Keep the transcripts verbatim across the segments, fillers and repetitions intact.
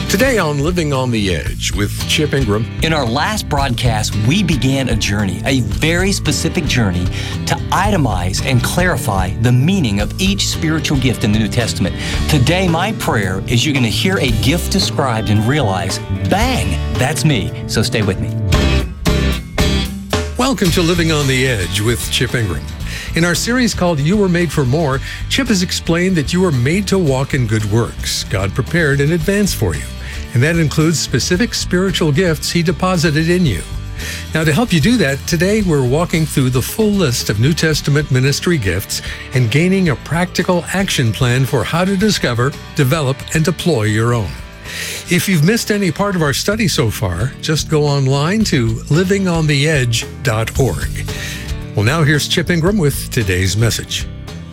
Today on Living on the Edge with Chip Ingram. In our last broadcast, we began a journey, a very specific journey, to itemize and clarify the meaning of each spiritual gift in the New Testament. Today, my prayer is you're going to hear a gift described and realize, bang, that's me. So stay with me. Welcome to Living on the Edge with Chip Ingram. In our series called You Were Made for More, Chip has explained that you were made to walk in good works God prepared in advance for you. And that includes specific spiritual gifts He deposited in you. Now, to help you do that, today we're walking through the full list of New Testament ministry gifts and gaining a practical action plan for how to discover, develop, and deploy your own. If you've missed any part of our study so far, just go online to living on the edge dot org. Well, now here's Chip Ingram with today's message.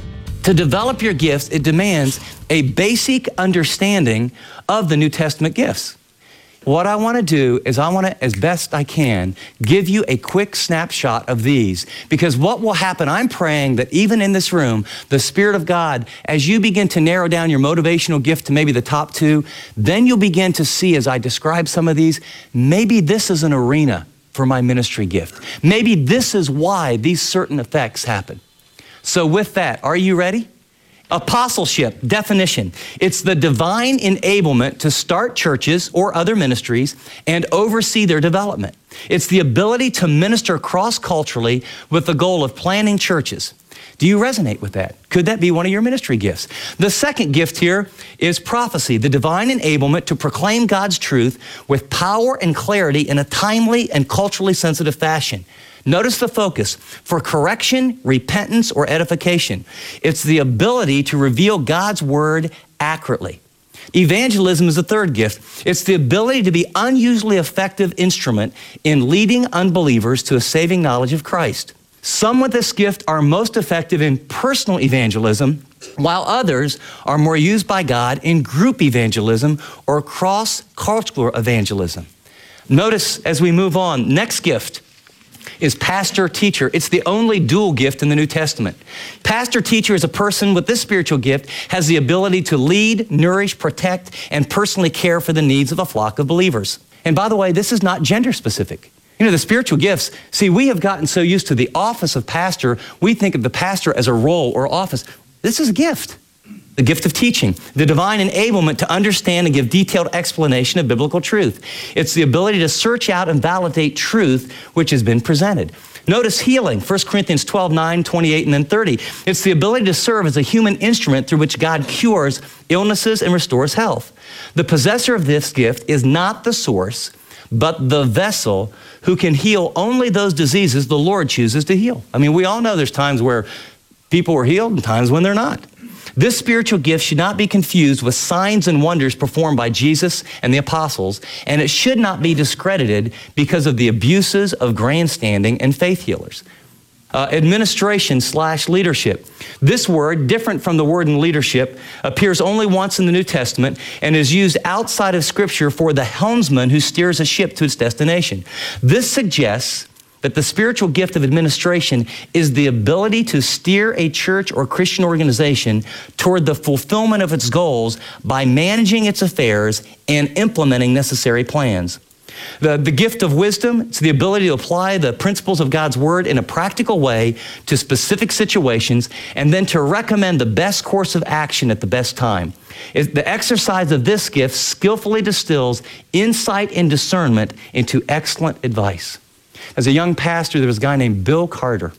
To develop your gifts, it demands a basic understanding of the New Testament gifts. What I want to do is I want to, as best I can, give you a quick snapshot of these. Because what will happen, I'm praying that even in this room, the Spirit of God, as you begin to narrow down your motivational gift to maybe the top two, then you'll begin to see, as I describe some of these, maybe this is an arena for my ministry gift. Maybe this is why these certain effects happen. So with that, are you ready? Apostleship, definition. It's the divine enablement to start churches or other ministries and oversee their development. It's the ability to minister cross-culturally with the goal of planting churches. Do you resonate with that? Could that be one of your ministry gifts? The second gift here is prophecy, the divine enablement to proclaim God's truth with power and clarity in a timely and culturally sensitive fashion. Notice the focus: for correction, repentance, or edification. It's the ability to reveal God's word accurately. Evangelism is the third gift. It's the ability to be an unusually effective instrument in leading unbelievers to a saving knowledge of Christ. Some with this gift are most effective in personal evangelism, while others are more used by God in group evangelism or cross-cultural evangelism. Notice as we move on, next gift is pastor-teacher. It's the only dual gift in the New Testament. Pastor-teacher is a person with this spiritual gift, has the ability to lead, nourish, protect, and personally care for the needs of a flock of believers. And by the way, this is not gender-specific. You know, the spiritual gifts, see, we have gotten so used to the office of pastor, we think of the pastor as a role or office. This is a gift. The gift of teaching, the divine enablement to understand and give detailed explanation of biblical truth. It's the ability to search out and validate truth which has been presented. Notice healing, First Corinthians twelve, nine, twenty-eight, and then thirty. It's the ability to serve as a human instrument through which God cures illnesses and restores health. The possessor of this gift is not the source, but the vessel who can heal only those diseases the Lord chooses to heal. I mean, we all know there's times where people are healed and times when they're not. This spiritual gift should not be confused with signs and wonders performed by Jesus and the apostles, and it should not be discredited because of the abuses of grandstanding and faith healers. Uh, administration slash leadership. This word, different from the word in leadership, appears only once in the New Testament and is used outside of Scripture for the helmsman who steers a ship to its destination. This suggests that the spiritual gift of administration is the ability to steer a church or Christian organization toward the fulfillment of its goals by managing its affairs and implementing necessary plans. The, the gift of wisdom, it's the ability to apply the principles of God's word in a practical way to specific situations and then to recommend the best course of action at the best time. It, the exercise of this gift skillfully distills insight and discernment into excellent advice. As a young pastor, there was a guy named Bill Carter,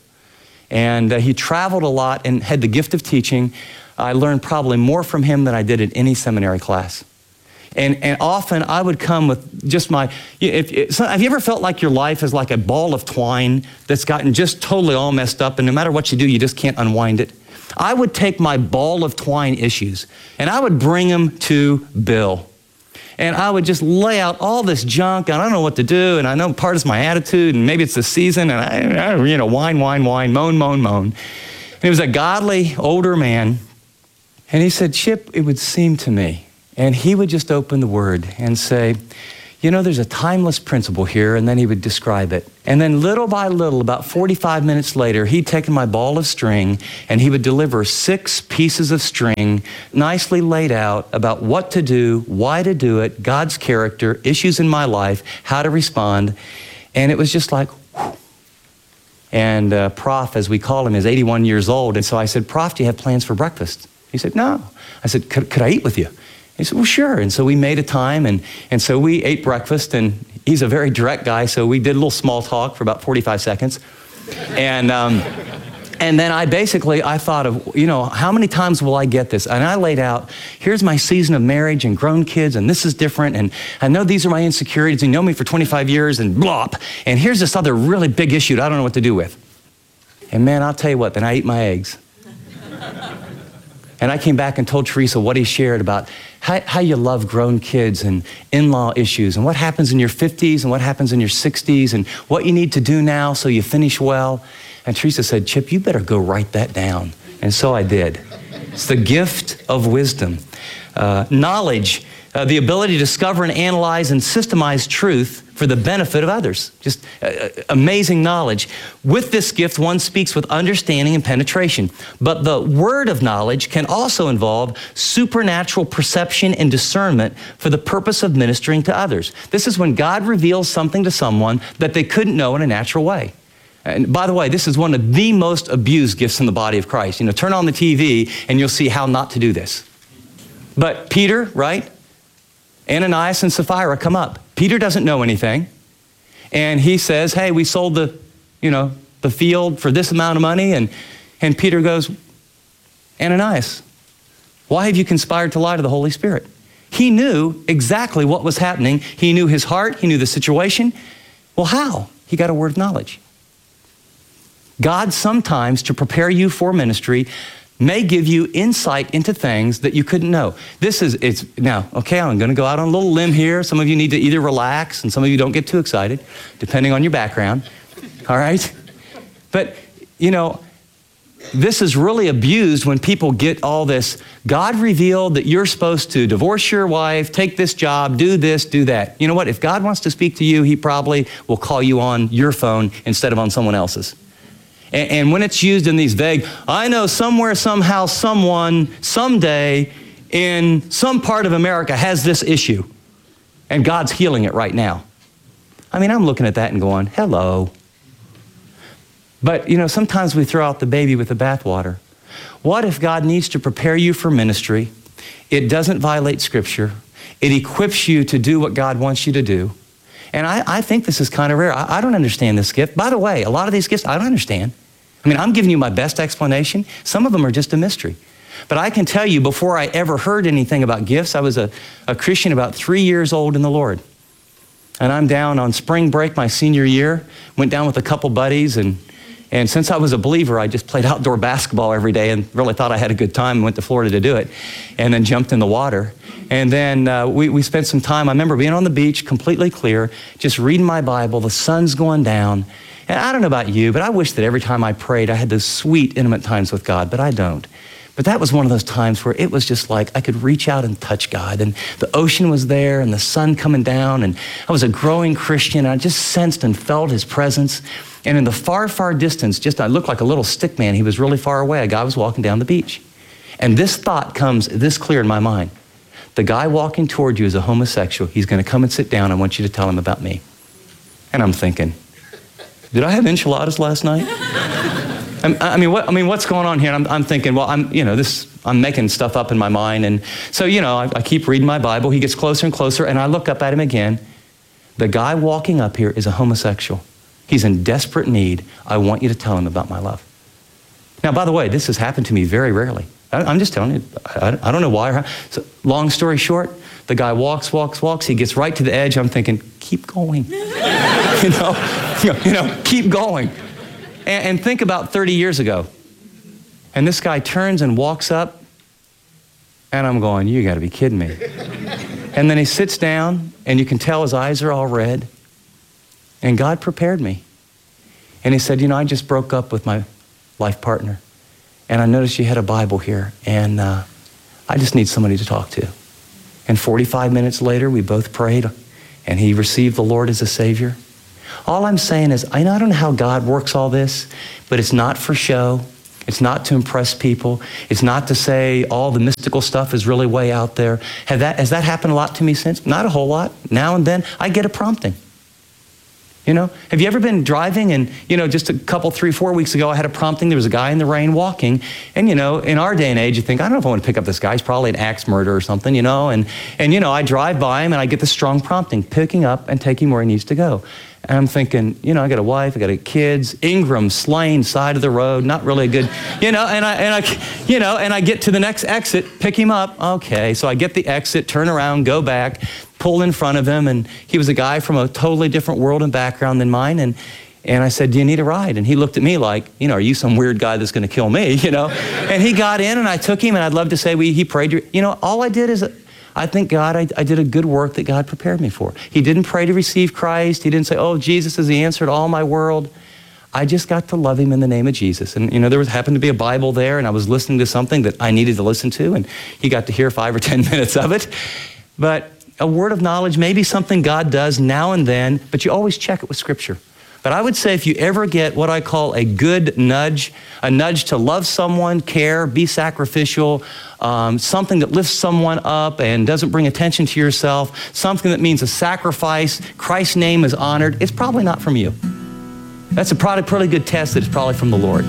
and uh, he traveled a lot and had the gift of teaching. I learned probably more from him than I did at any seminary class. And, and often I would come with just my, if, if, so have you ever felt like your life is like a ball of twine that's gotten just totally all messed up and no matter what you do, you just can't unwind it? I would take my ball of twine issues and I would bring them to Bill. And I would just lay out all this junk, and I don't know what to do, and I know part is my attitude, and maybe it's the season, and I, I you know, whine, whine, whine, moan, moan, moan. And he was a godly, older man, and he said, Chip, it would seem to me, and he would just open the Word and say, you know, there's a timeless principle here, and then he would describe it. And then little by little, about forty-five minutes later, he'd taken my ball of string, and he would deliver six pieces of string, nicely laid out about what to do, why to do it, God's character, issues in my life, how to respond. And it was just like, whew. And uh, Prof, as we call him, is eighty-one years old. And so I said, Prof, do you have plans for breakfast? He said, no. I said, could, could I eat with you? He said, well, sure. And so we made a time, and, and so we ate breakfast, and he's a very direct guy, so we did a little small talk for about forty-five seconds. And, um, and then I basically, I thought of, you know, how many times will I get this? And I laid out, here's my season of marriage and grown kids, and this is different, and I know these are my insecurities, and you know me for twenty-five years, and blop. And here's this other really big issue that I don't know what to do with. And man, I'll tell you what, then I ate my eggs. And I came back and told Teresa what he shared about how, how you love grown kids and in-law issues and what happens in your fifties and what happens in your sixties and what you need to do now so you finish well. And Teresa said, Chip, you better go write that down. And so I did. It's the gift of wisdom. Uh, knowledge, uh, the ability to discover and analyze and systemize truth for the benefit of others. Just uh, amazing knowledge. With this gift, one speaks with understanding and penetration. But the word of knowledge can also involve supernatural perception and discernment for the purpose of ministering to others. This is when God reveals something to someone that they couldn't know in a natural way. And by the way, this is one of the most abused gifts in the body of Christ. You know, turn on the T V and you'll see how not to do this. But Peter, right? Ananias and Sapphira come up. Peter doesn't know anything. And he says, hey, we sold the, you know, the field for this amount of money. And, and Peter goes, Ananias, why have you conspired to lie to the Holy Spirit? He knew exactly what was happening. He knew his heart. He knew the situation. Well, how? He got a word of knowledge. God sometimes, to prepare you for ministry, may give you insight into things that you couldn't know. This is, it's, now, okay, I'm gonna go out on a little limb here. Some of you need to either relax and some of you don't get too excited, depending on your background, all right? But, you know, this is really abused when people get all this, God revealed that you're supposed to divorce your wife, take this job, do this, do that. You know what, if God wants to speak to you, he probably will call you on your phone instead of on someone else's. And, and when it's used in these vague, I know somewhere, somehow, someone, someday, in some part of America has this issue, and God's healing it right now. I mean, I'm looking at that and going, hello. But, you know, sometimes we throw out the baby with the bathwater. What if God needs to prepare you for ministry? It doesn't violate Scripture. It equips you to do what God wants you to do. And I, I think this is kind of rare. I, I don't understand this gift. By the way, a lot of these gifts I don't understand. I mean, I'm giving you my best explanation. Some of them are just a mystery. But I can tell you, before I ever heard anything about gifts, I was a, a Christian about three years old in the Lord. And I'm down on spring break my senior year, went down with a couple buddies, and And since I was a believer, I just played outdoor basketball every day and really thought I had a good time and went to Florida to do it, and then jumped in the water. And then uh, we, we spent some time. I remember being on the beach, completely clear, just reading my Bible. The sun's going down. And I don't know about you, but I wish that every time I prayed, I had those sweet, intimate times with God, but I don't. But that was one of those times where it was just like I could reach out and touch God. And the ocean was there and the sun coming down. And I was a growing Christian. And I just sensed and felt his presence. And in the far, far distance, just I looked like a little stick man. He was really far away. A guy was walking down the beach. And this thought comes this clear in my mind. The guy walking toward you is a homosexual. He's going to come and sit down. I want you to tell him about me. And I'm thinking, did I have enchiladas last night? I mean, what, I mean, what's going on here? I'm, I'm thinking, well, I'm, you know, this, I'm making stuff up in my mind. And so, you know, I, I keep reading my Bible. He gets closer and closer, and I look up at him again. The guy walking up here is a homosexual. He's in desperate need. I want you to tell him about my love. Now, by the way, this has happened to me very rarely. I, I'm just telling you, I, I don't know why. Or how. So, long story short, the guy walks, walks, walks. He gets right to the edge. I'm thinking, keep going. you know, you know, you know, keep going. And think about thirty years ago. And this guy turns and walks up, and I'm going, you got to be kidding me. And then he sits down, and you can tell his eyes are all red. And God prepared me. And he said, you know, I just broke up with my life partner, and I noticed you had a Bible here, and uh, I just need somebody to talk to. And forty-five minutes later, we both prayed, and he received the Lord as a Savior. All I'm saying is, I don't know how God works all this, but it's not for show. It's not to impress people. It's not to say all the mystical stuff is really way out there. Have that, has that happened a lot to me since? Not a whole lot. Now and then, I get a prompting. You know, have you ever been driving and, you know, just a couple, three, four weeks ago, I had a prompting. There was a guy in the rain walking. And, you know, in our day and age, you think, I don't know if I want to pick up this guy. He's probably an axe murderer or something, you know. And, and, you know, I drive by him and I get this strong prompting, picking up and taking where he needs to go. And I'm thinking, you know, I got a wife, I got a kids, Ingram, Slane, side of the road, not really a good, you know, and I, and I, you know, and I get to the next exit, pick him up. Okay, so I get the exit, turn around, go back, pull in front of him, and he was a guy from a totally different world and background than mine, and and I said, do you need a ride? And he looked at me like, you know, are you some weird guy that's going to kill me, you know? And he got in, and I took him, and I'd love to say we he prayed. You know, all I did is, I think God, I, I did a good work that God prepared me for. He didn't pray to receive Christ. He didn't say, oh, Jesus is the answer to all my world. I just got to love him in the name of Jesus. And, you know, there was, happened to be a Bible there, and I was listening to something that I needed to listen to, and he got to hear five or ten minutes of it. But a word of knowledge may be something God does now and then, but you always check it with Scripture. But I would say if you ever get what I call a good nudge, a nudge to love someone, care, be sacrificial, um, something that lifts someone up and doesn't bring attention to yourself, something that means a sacrifice, Christ's name is honored, it's probably not from you. That's a probably pretty good test that it's probably from the Lord.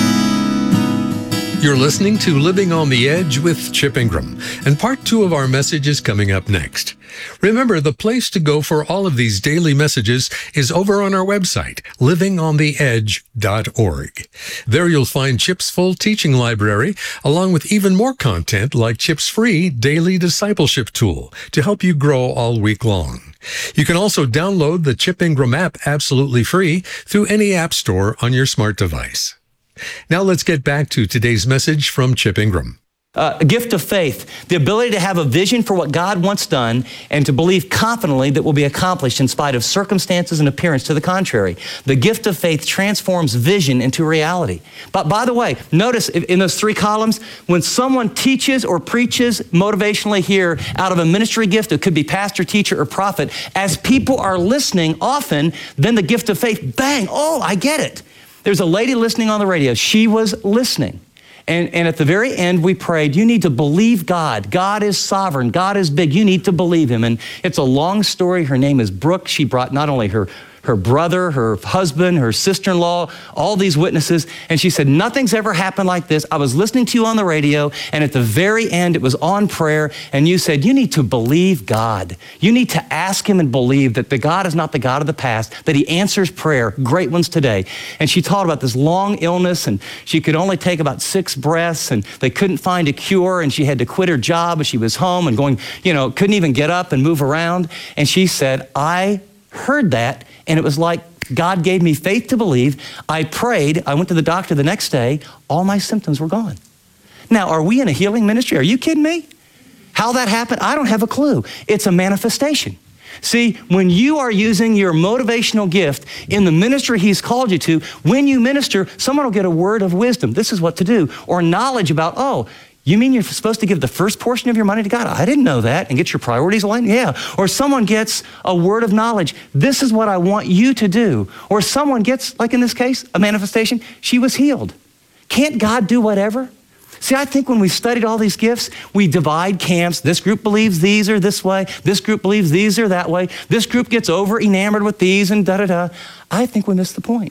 You're listening to Living on the Edge with Chip Ingram, and part two of our message is coming up next. Remember, the place to go for all of these daily messages is over on our website, living on the edge dot org. There you'll find Chip's full teaching library, along with even more content like Chip's free daily discipleship tool to help you grow all week long. You can also download the Chip Ingram app absolutely free through any app store on your smart device. Now let's get back to today's message from Chip Ingram. Uh, a gift of faith, the ability to have a vision for what God wants done and to believe confidently that will be accomplished in spite of circumstances and appearance to the contrary. The gift of faith transforms vision into reality. But by the way, notice in those three columns, when someone teaches or preaches motivationally here out of a ministry gift, it could be pastor, teacher, or prophet, as people are listening often, then the gift of faith, bang, oh, I get it. There's a lady listening on the radio. She was listening. And, and at the very end, we prayed, you need to believe God. God is sovereign. God is big. You need to believe him. And it's a long story. Her name is Brooke. She brought not only her her brother, her husband, her sister-in-law, all these witnesses. And she said, nothing's ever happened like this. I was listening to you on the radio, and at the very end, it was on prayer, and you said, you need to believe God. You need to ask him and believe that the God is not the God of the past, that he answers prayer, great ones today. And she taught about this long illness, and she could only take about six breaths, and they couldn't find a cure, and she had to quit her job, and she was home and going, you know, couldn't even get up and move around. And she said, I heard that, and it was like God gave me faith to believe. I prayed. I went to the doctor the next day. All my symptoms were gone. Now, are we in a healing ministry? Are you kidding me? How that happened, I don't have a clue. It's a manifestation. See, when you are using your motivational gift in the ministry he's called you to, when you minister, someone will get a word of wisdom. This is what to do. Or knowledge about, oh, you mean you're supposed to give the first portion of your money to God? I didn't know that. And get your priorities aligned? Yeah. Or someone gets a word of knowledge. This is what I want you to do. Or someone gets, like in this case, a manifestation. She was healed. Can't God do whatever? See, I think when we studied all these gifts, we divide camps. This group believes these are this way. This group believes these are that way. This group gets over enamored with these and da-da-da. I think we missed the point.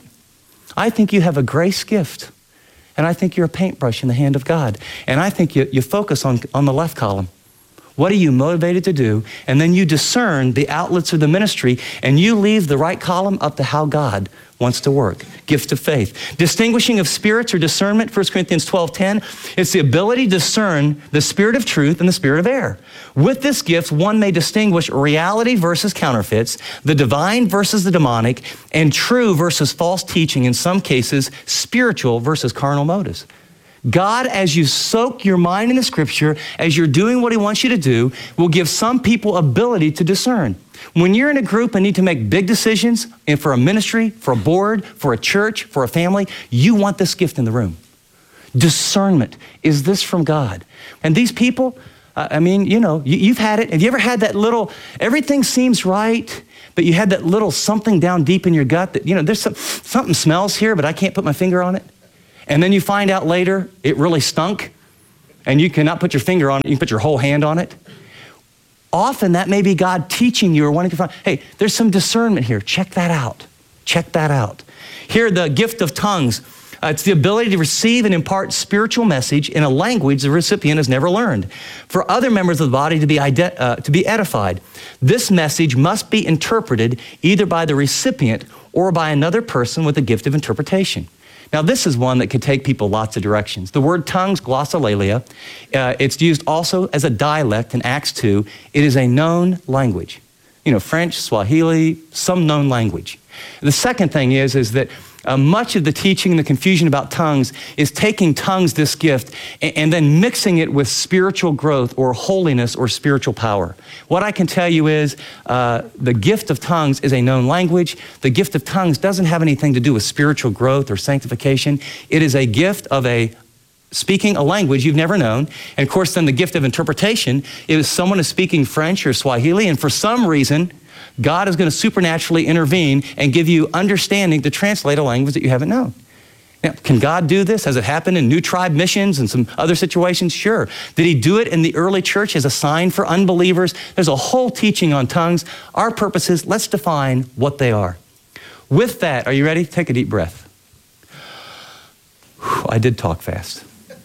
I think you have a grace gift. And I think you're a paintbrush in the hand of God. And I think you, you focus on, on the left column. What are you motivated to do? And then you discern the outlets of the ministry, and you leave the right column up to how God wants to work. Gifts of faith. Distinguishing of spirits or discernment, First Corinthians twelve ten. It's the ability to discern the spirit of truth and the spirit of error. With this gift, one may distinguish reality versus counterfeits, the divine versus the demonic, and true versus false teaching, in some cases, spiritual versus carnal motives. God, as you soak your mind in the scripture, as you're doing what he wants you to do, will give some people ability to discern. When you're in a group and need to make big decisions, and for a ministry, for a board, for a church, for a family, you want this gift in the room. Discernment. Is this from God? And these people, I mean, you know, you, you've had it. Have you ever had that little, everything seems right, but you had that little something down deep in your gut that, you know, there's some, something smells here, but I can't put my finger on it. And then you find out later it really stunk and you cannot put your finger on it. You can put your whole hand on it. Often that may be God teaching you or wanting to find, hey, there's some discernment here. Check that out. Check that out. Here, the gift of tongues. Uh, it's the ability to receive and impart spiritual message in a language the recipient has never learned for other members of the body to be, ide- uh, to be edified. This message must be interpreted either by the recipient or by another person with a gift of interpretation. Now, this is one that could take people lots of directions. The word tongues, glossolalia, uh, it's used also as a dialect in Acts two. It is a known language. You know, French, Swahili, some known language. The second thing is, is that Uh, much of the teaching and the confusion about tongues is taking tongues, this gift, and, and then mixing it with spiritual growth or holiness or spiritual power. What I can tell you is uh, the gift of tongues is a known language. The gift of tongues doesn't have anything to do with spiritual growth or sanctification. It is a gift of a speaking a language you've never known. And of course, then the gift of interpretation is someone is speaking French or Swahili, and for some reason, God is going to supernaturally intervene and give you understanding to translate a language that you haven't known. Now, can God do this? Has it happened in New Tribe missions and some other situations? Sure. Did he do it in the early church as a sign for unbelievers? There's a whole teaching on tongues. Our purpose is, let's define what they are. With that, are you ready? Take a deep breath. Whew, I did talk fast.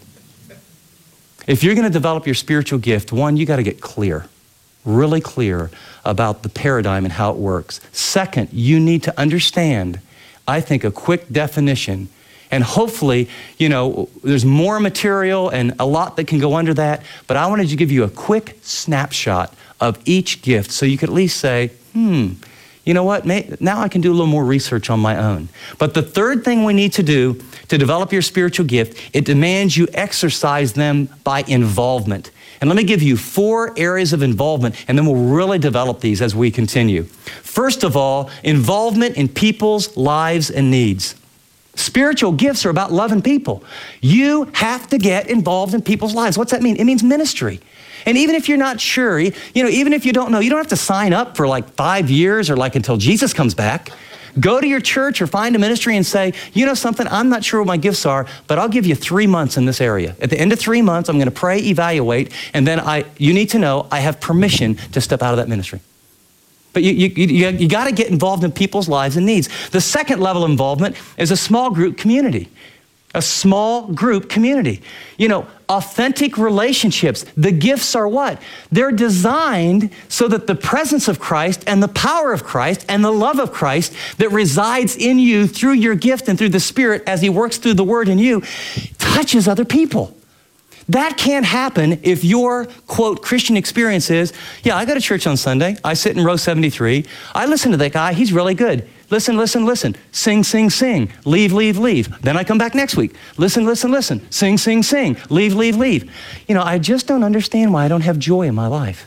If you're going to develop your spiritual gift, one, you got to get clear. Really clear about the paradigm and how it works. Second, you need to understand, I think, a quick definition. And hopefully, you know, there's more material and a lot that can go under that, but I wanted to give you a quick snapshot of each gift so you could at least say, hmm, you know what, May, now I can do a little more research on my own. But the third thing we need to do to develop your spiritual gift, it demands you exercise them by involvement. And let me give you four areas of involvement, and then we'll really develop these as we continue. First of all, involvement in people's lives and needs. Spiritual gifts are about loving people. You have to get involved in people's lives. What's that mean? It means ministry. And even if you're not sure, you know, even if you don't know, you don't have to sign up for like five years or like until Jesus comes back. Go to your church or find a ministry and say, you know something, I'm not sure what my gifts are, but I'll give you three months in this area. At the end of three months, I'm going to pray, evaluate, and then I, you need to know I have permission to step out of that ministry. But you, you, you, you got to get involved in people's lives and needs. The second level of involvement is a small group community. A small group community. You know, authentic relationships. The gifts are what? They're designed so that the presence of Christ and the power of Christ and the love of Christ that resides in you through your gift and through the Spirit as he works through the Word in you touches other people. That can't happen if your, quote, Christian experience is, yeah, I go to church on Sunday. I sit in row seventy-three. I listen to that guy. He's really good. Listen, listen, listen. Sing, sing, sing. Leave, leave, leave. Then I come back next week. Listen, listen, listen. Sing, sing, sing. Leave, leave, leave. You know, I just don't understand why I don't have joy in my life.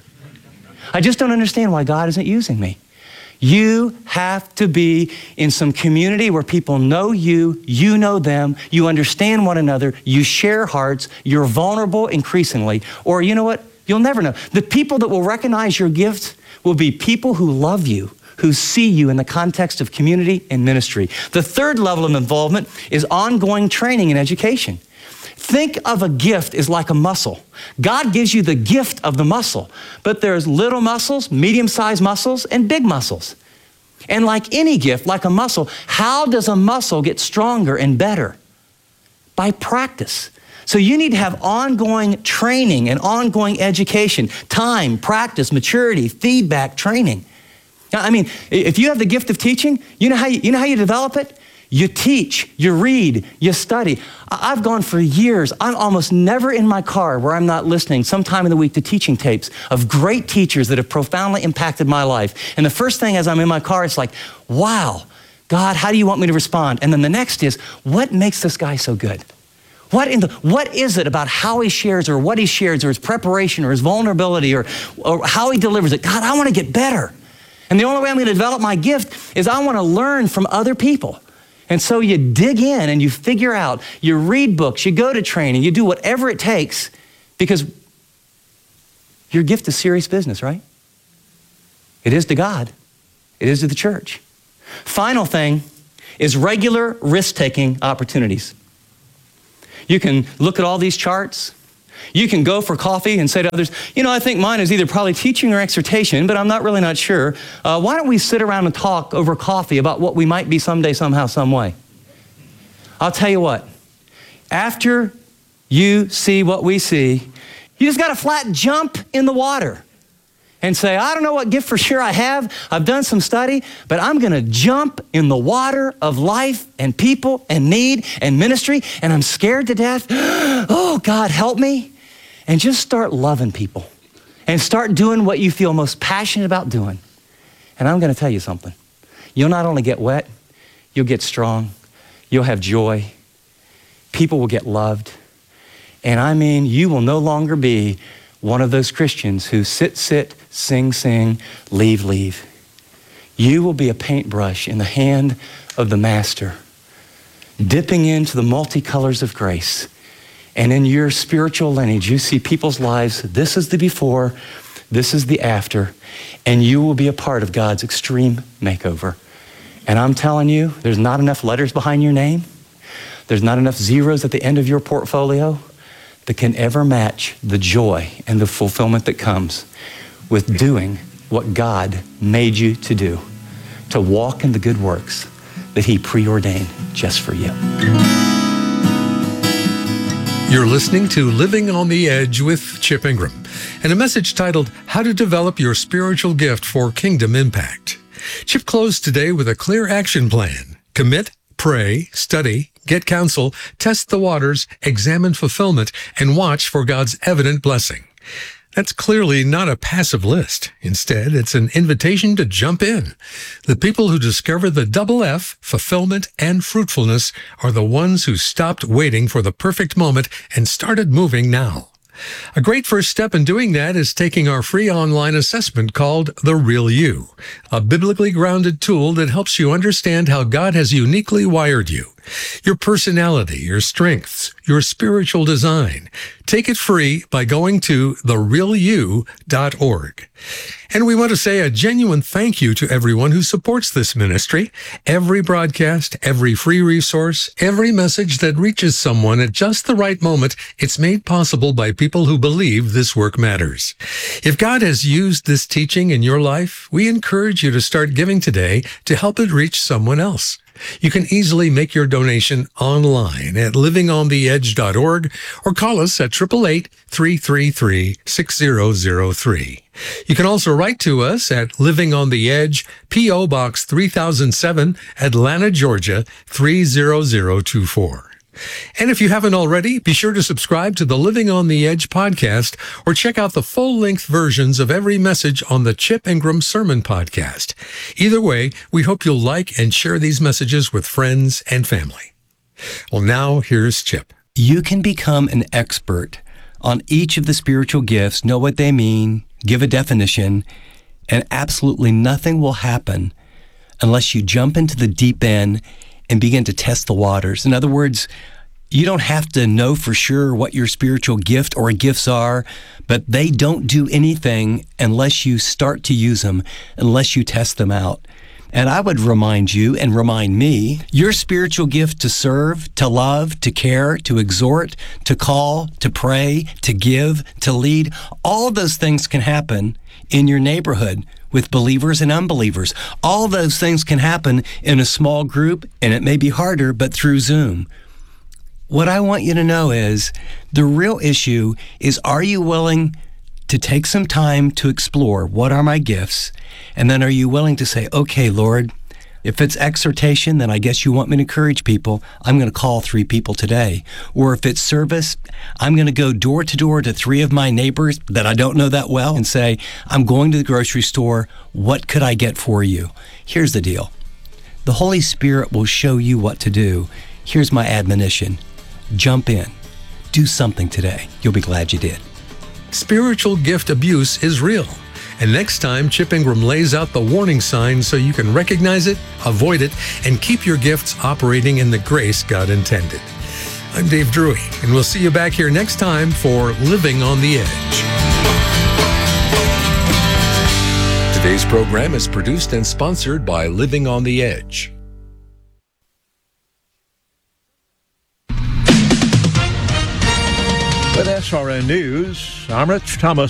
I just don't understand why God isn't using me. You have to be in some community where people know you, you know them, you understand one another, you share hearts, you're vulnerable increasingly, or you know what? You'll never know. The people that will recognize your gift will be people who love you, who see you in the context of community and ministry. The third level of involvement is ongoing training and education. Think of a gift as like a muscle. God gives you the gift of the muscle, but there's little muscles, medium-sized muscles, and big muscles. And like any gift, like a muscle, how does a muscle get stronger and better? By practice. So you need to have ongoing training and ongoing education, time, practice, maturity, feedback, training. Now, I mean, if you have the gift of teaching, you know how you, you know how you develop it? You teach, you read, you study. I've gone for years. I'm almost never in my car where I'm not listening sometime in the week to teaching tapes of great teachers that have profoundly impacted my life. And the first thing as I'm in my car, it's like, wow, God, how do you want me to respond? And then the next is, what makes this guy so good? What in the, what is it about how he shares or what he shares or his preparation or his vulnerability or, or how he delivers it? God, I want to get better. And the only way I'm going to develop my gift is I want to learn from other people. And so you dig in and you figure out, you read books, you go to training, you do whatever it takes, because Your gift is serious business, right? It is to God. It is to the church. Final thing is regular risk-taking opportunities. You can look at all these charts. You can go for coffee and say to others, you know, I think mine is either probably teaching or exhortation, but I'm not really not sure. Uh, why don't we sit around and talk over coffee about what we might be someday, somehow, some way? I'll tell you what, after you see what we see, you just got to flat jump in the water and say, I don't know what gift for sure I have. I've done some study, but I'm going to jump in the water of life and people and need and ministry, and I'm scared to death. Oh, God, help me. And just start loving people and start doing what you feel most passionate about doing. And I'm going to tell you something. You'll not only get wet, you'll get strong. You'll have joy. People will get loved. And I mean, you will no longer be one of those Christians who sit, sit, sing, sing, leave, leave. You will be a paintbrush in the hand of the Master, dipping into the multicolors of grace. And in your spiritual lineage, you see people's lives. This is the before, this is the after, and you will be a part of God's extreme makeover. And I'm telling you, there's not enough letters behind your name. There's not enough zeros at the end of your portfolio that can ever match the joy and the fulfillment that comes with doing what God made you to do, to walk in the good works that He preordained just for you. You're listening to Living on the Edge with Chip Ingram, and a message titled, How to Develop Your Spiritual Gift for Kingdom Impact. Chip closed today with a clear action plan. Commit, pray, study, get counsel, test the waters, examine fulfillment, and watch for God's evident blessing. That's clearly not a passive list. Instead, it's an invitation to jump in. The people who discover the double F, fulfillment and fruitfulness, are the ones who stopped waiting for the perfect moment and started moving now. A great first step in doing that is taking our free online assessment called The Real You, a biblically grounded tool that helps you understand how God has uniquely wired you, your personality, your strengths, your spiritual design. Take it free by going to the real you dot org. And we want to say a genuine thank you to everyone who supports this ministry. Every broadcast, every free resource, every message that reaches someone at just the right moment, it's made possible by people who believe this work matters. If God has used this teaching in your life, we encourage you to start giving today to help it reach someone else. You can easily make your donation online at living on the edge dot org or call us at eight eight eight, three three three, six zero zero three. You can also write to us at Living on the Edge, P O Box three thousand seven, Atlanta, Georgia, three zero zero two four. And if you haven't already, be sure to subscribe to the Living on the Edge podcast or check out the full-length versions of every message on the Chip Ingram Sermon Podcast. Either way, we hope you'll like and share these messages with friends and family. Well, now here's Chip. You can become an expert on each of the spiritual gifts, know what they mean, give a definition, and absolutely nothing will happen unless you jump into the deep end and begin to test the waters. In other words, you don't have to know for sure what your spiritual gift or gifts are, but they don't do anything unless you start to use them, unless you test them out. And I would remind you and remind me, your spiritual gift to serve, to love, to care, to exhort, to call, to pray, to give, to lead, all of those things can happen in your neighborhood with believers and unbelievers. All those things can happen in a small group, and it may be harder, but through Zoom. What I want you to know is the real issue is, are you willing to take some time to explore what are my gifts? And then are you willing to say, okay, Lord, if it's exhortation, then I guess you want me to encourage people. I'm going to call three people today. Or if it's service, I'm going to go door to door to three of my neighbors that I don't know that well and say, I'm going to the grocery store. What could I get for you? Here's the deal. The Holy Spirit will show you what to do. Here's my admonition. Jump in. Do something today. You'll be glad you did. Spiritual gift abuse is real. And next time, Chip Ingram lays out the warning signs so you can recognize it, avoid it, and keep your gifts operating in the grace God intended. I'm Dave Drury, and we'll see you back here next time for Living on the Edge. Today's program is produced and sponsored by Living on the Edge. With S R N News, I'm Rich Thomas.